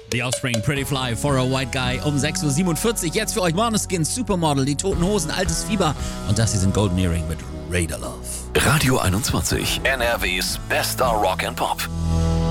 The Offspring, Pretty Fly for a White Guy um 6.47 Uhr. Jetzt für euch Måneskin, Supermodel, die Toten Hosen, Altes Fieber. Und das hier sind Golden Earring mit Raider Love. Radio 21, NRWs bester Rock and Pop.